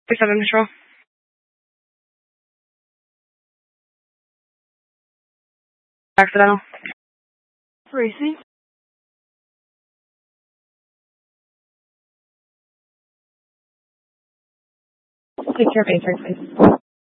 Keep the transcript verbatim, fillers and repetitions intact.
seven Patrol. Accidental. Tracy. Take care of Apex, please.